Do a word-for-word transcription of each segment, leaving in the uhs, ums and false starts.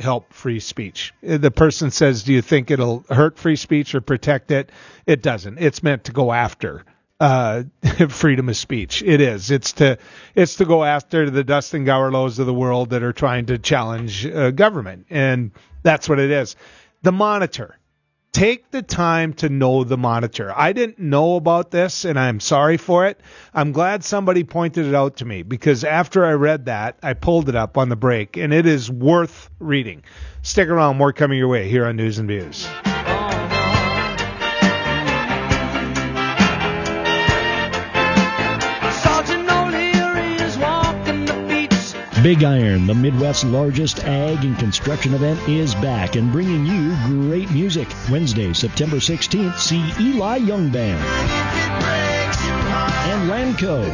help free speech. The person says, do you think it'll hurt free speech or protect it? It doesn't. It's meant to go after uh, freedom of speech. It is. It's to it's to go after the Dustin Gowerlos of the world that are trying to challenge uh, government. And that's what it is. The Monitor. Take the time to know the Monitor. I didn't know about this, and I'm sorry for it. I'm glad somebody pointed it out to me, because after I read that, I pulled it up on the break, and it is worth reading. Stick around. More coming your way here on News and Views. Big Iron, the Midwest's largest ag and construction event, is back and bringing you great music. Wednesday, September sixteenth, see Eli Young Band and Lanco.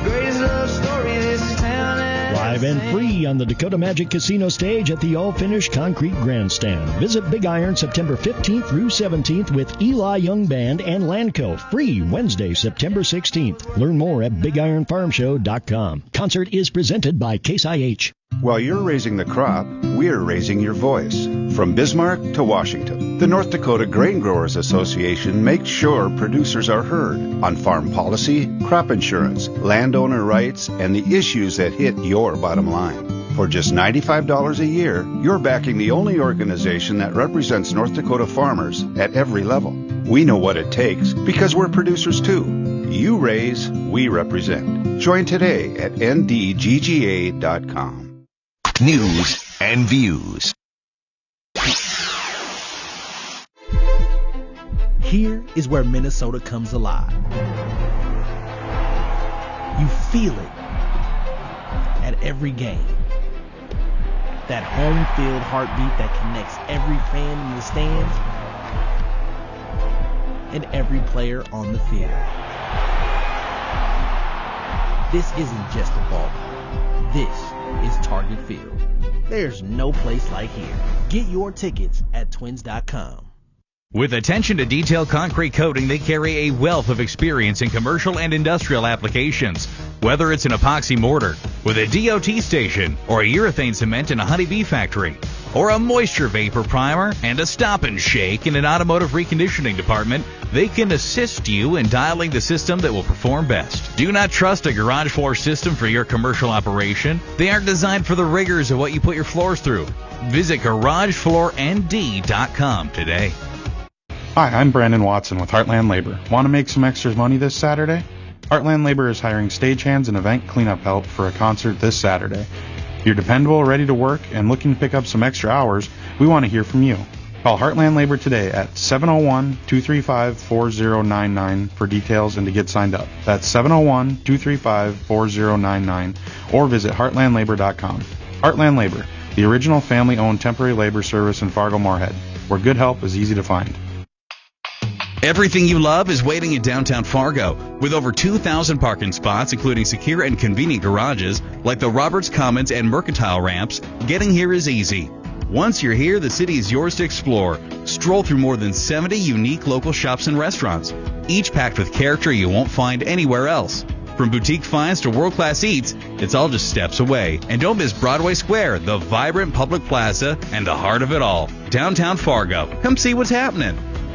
Live and free on the Dakota Magic Casino stage at the all-finished concrete grandstand. Visit Big Iron September fifteenth through seventeenth with Eli Young Band and Lanco. Free Wednesday, September sixteenth. Learn more at big iron farm show dot com. Concert is presented by Case I H. While you're raising the crop, we're raising your voice. From Bismarck to Washington, the North Dakota Grain Growers Association makes sure producers are heard on farm policy, crop insurance, landowner rights, and the issues that hit your bottom line. For just ninety-five dollars a year, you're backing the only organization that represents North Dakota farmers at every level. We know what it takes because we're producers too. You raise, we represent. Join today at N D G G A dot com. News and Views. Here is where Minnesota comes alive. You feel it at every game. That home field heartbeat that connects every fan in the stands and every player on the field. This isn't just a ballpark. This is Target Field. There's no place like here. Get your tickets at twins dot com. With attention to detailed concrete coating, they carry a wealth of experience in commercial and industrial applications. Whether it's an epoxy mortar with a D O T station, or a urethane cement in a honeybee factory, or a moisture vapor primer and a stop and shake in an automotive reconditioning department, they can assist you in dialing the system that will perform best. Do not trust a garage floor system for your commercial operation. They aren't designed for the rigors of what you put your floors through. Visit garage floor N D dot com today. Hi, I'm Brandon Watson with Heartland Labor. Want to make some extra money this Saturday? Heartland Labor is hiring stagehands and event cleanup help for a concert this Saturday. If you're dependable, ready to work, and looking to pick up some extra hours, we want to hear from you. Call Heartland Labor today at seven oh one, two three five, four oh nine nine for details and to get signed up. That's seven oh one, two three five, four oh nine nine or visit heartland labor dot com. Heartland Labor, the original family-owned temporary labor service in Fargo-Moorhead, where good help is easy to find. Everything you love is waiting in downtown Fargo. With over two thousand parking spots, including secure and convenient garages like the Roberts Commons and Mercantile ramps, getting here is easy. Once you're here, the city is yours to explore. Stroll through more than seventy unique local shops and restaurants, each packed with character you won't find anywhere else. From boutique finds to world-class eats, it's all just steps away. And don't miss Broadway Square, the vibrant public plaza, and the heart of it all, downtown Fargo. Come see what's happening.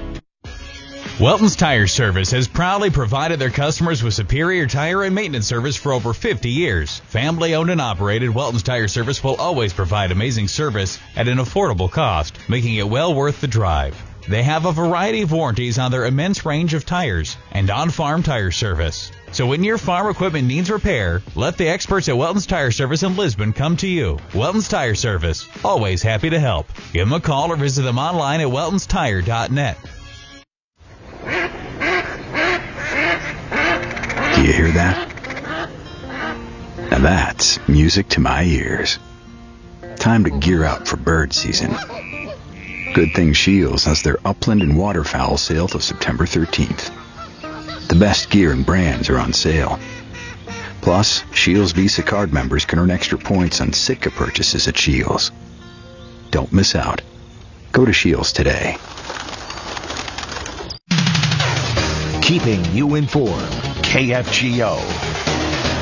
Welton's Tire Service has proudly provided their customers with superior tire and maintenance service for over fifty years. Family owned and operated, Welton's Tire Service will always provide amazing service at an affordable cost, making it well worth the drive. They have a variety of warranties on their immense range of tires and on-farm tire service. So when your farm equipment needs repair, let the experts at Welton's Tire Service in Lisbon come to you. Welton's Tire Service, always happy to help. Give them a call or visit them online at weltons tire dot net. Do you hear that? Now that's music to my ears. Time to gear up for bird season. Good thing Shields has their upland and waterfowl sale till September thirteenth. The best gear and brands are on sale. Plus, Shields Visa card members can earn extra points on Sitka purchases at Shields. Don't miss out. Go to Shields today. Keeping you informed. K F G O.